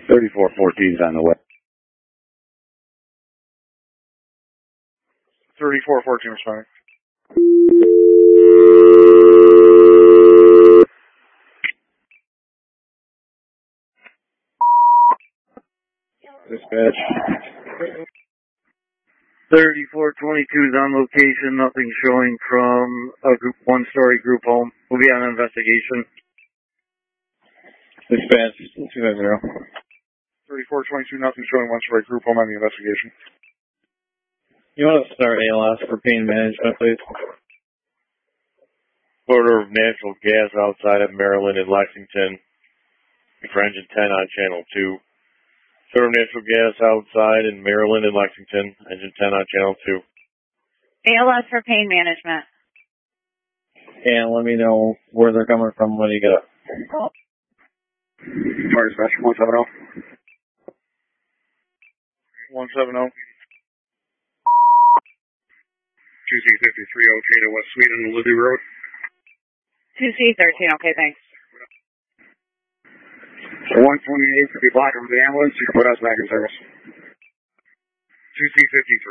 3414's on the way. 3414 responding. Dispatch. 3422's on location, nothing showing from a one-story group home. We'll be on an investigation. Dispatch 250. 3422, nothing showing one-story group home on the investigation. You want to start ALS for pain management, please? Order of natural gas outside of Maryland and Lexington for engine 10 on channel 2. Order of natural gas outside in Maryland and Lexington, engine 10 on channel 2. ALS for pain management. And let me know where they're coming from when you get up. Fire dispatch 170. 170. 2C53, okay to West Sweden, Lizzie Road. 2C13, okay, thanks. 128 could be blocking for the ambulance. You can put us back in service. 2C53.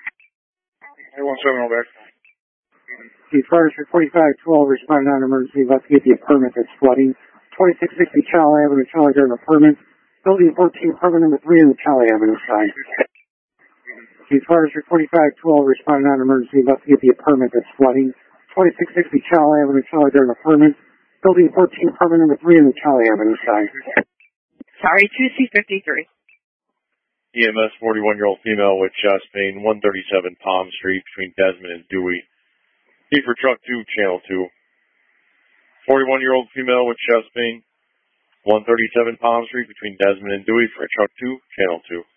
170 back. The fire for 4512 responding on emergency. Investigate the apartment that's flooding. 2660 Charlie Avenue, Charlie Garden Apartments. Building 14, apartment number 3 on the Charlie Avenue side. The fire for 4512 responding on emergency. Investigate the apartment that's flooding. 2660 Charlie Avenue, Charlie Garden Apartments. Building 14, apartment number 3 on the Charlie Avenue side. Sorry, 2C53. EMS 41-year-old female with chest pain, 137 Palm Street between Desmond and Dewey. Need for truck 2, channel 2. 41-year-old female with chest pain, 137 Palm Street between Desmond and Dewey for truck 2, channel 2.